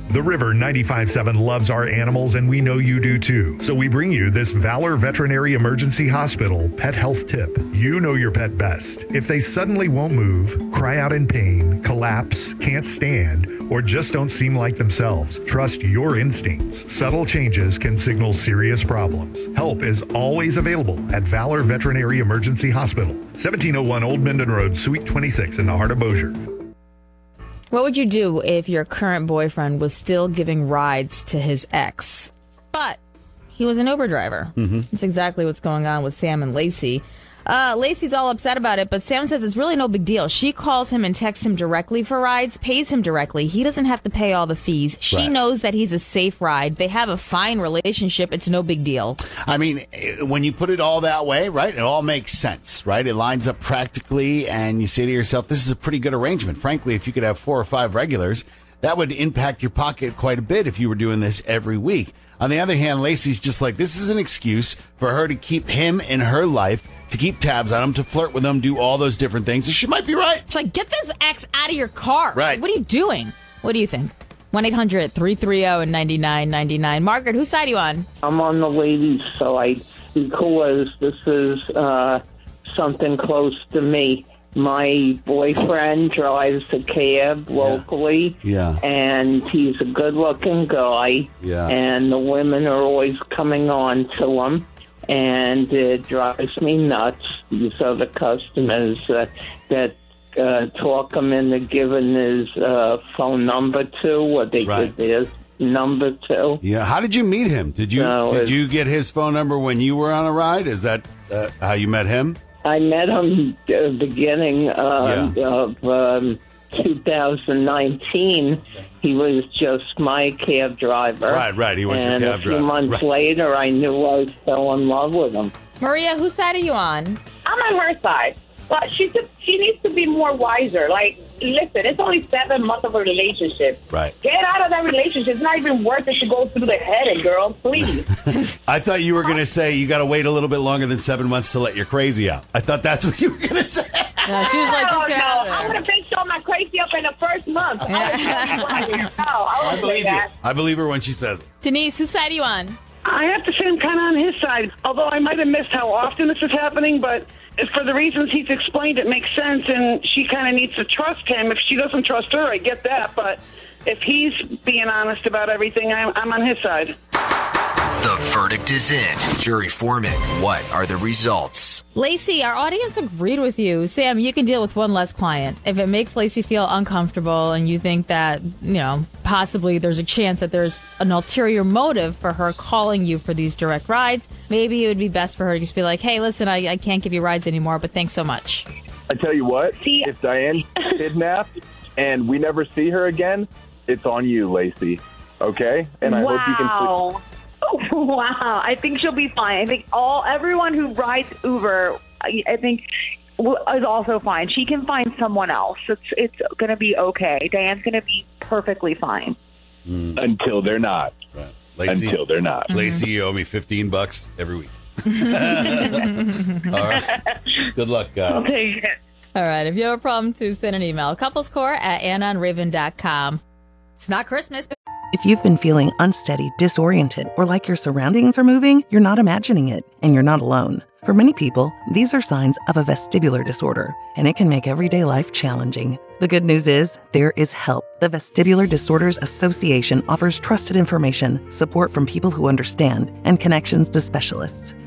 The River 95.7 loves our animals, and we know you do too. So we bring you this Valor Veterinary Emergency Hospital pet health tip. You know your pet best. If they suddenly won't move, cry out in pain, collapse, can't stand, or just don't seem like themselves, trust your instincts. Subtle changes can signal serious problems. Help is always available at Valor Veterinary Emergency Hospital, 1701 Old Minden Road, Suite 26 in the heart of Bossier. What would you do if your current boyfriend was still giving rides to his ex, but he was an Uber driver? Mm-hmm. That's exactly what's going on with Sam and Lacey. Lacey's all upset about it, but Sam says it's really no big deal. She calls him and texts him directly for rides, pays him directly. He doesn't have to pay all the fees. She knows that he's a safe ride. They have a fine relationship. It's no big deal. I mean, when you put it all that way, right, it all makes sense, right? It lines up practically, and you say to yourself, this is a pretty good arrangement. Frankly, if you could have 4 or 5 regulars, that would impact your pocket quite a bit if you were doing this every week. On the other hand, Lacey's just like, this is an excuse for her to keep him in her life, to keep tabs on him, to flirt with him, do all those different things. And she might be right. She's like, get this ex out of your car. Right. What are you doing? What do you think? 1-800-330-9999. Margaret, whose side are you on? I'm on the ladies' side because this is something close to me. My boyfriend drives a cab locally, and he's a good-looking guy, and the women are always coming on to him, and it drives me nuts. These other customers that talk him into giving his phone number to, or they give their number to. Yeah, how did you meet him? Did you get his phone number when you were on a ride? Is that how you met him? I met him at the beginning of 2019. He was just my cab driver. Right. He was your cab driver. And a few months later, I knew I fell in love with him. Maria, whose side are you on? I'm on her side. But she needs to be more wiser. Like, listen, it's only 7 months of a relationship. Right. Get out of that relationship. It's not even worth it to go through the headache, girl. Please. I thought you were going to say you got to wait a little bit longer than 7 months to let your crazy out. I thought that's what you were going to say. No, she was like, just get out of there. I'm going to fix all my crazy up in the first month. I believe you. I believe her when she says it. Denise, whose side are you on? I have to say I'm kind of on his side, although I might have missed how often this is happening, but for the reasons he's explained, it makes sense, and she kind of needs to trust him. If she doesn't trust her, I get that, but if he's being honest about everything, I'm on his side. The verdict is in. Jury foreman, what are the results? Lacey, our audience agreed with you. Sam, you can deal with one less client. If it makes Lacey feel uncomfortable and you think that, possibly there's a chance that there's an ulterior motive for her calling you for these direct rides, maybe it would be best for her to just be like, hey, listen, I can't give you rides anymore, but thanks so much. I tell you what, if Diane kidnapped and we never see her again, it's on you, Lacey. Okay? And I hope you can sleep. Wow, I think she'll be fine. I think everyone who rides Uber, I think, is also fine. She can find someone else. It's going to be okay. Diane's going to be perfectly fine. Until they're not. Right. Lacey, until they're not. Lacey, you owe me $15 every week. All right. Good luck, guys. I'll take it. All right. If you have a problem, too, send an email. couplescore@AnnaandRaven.com. It's not Christmas. If you've been feeling unsteady, disoriented, or like your surroundings are moving, you're not imagining it, and you're not alone. For many people, these are signs of a vestibular disorder, and it can make everyday life challenging. The good news is, there is help. The Vestibular Disorders Association offers trusted information, support from people who understand, and connections to specialists.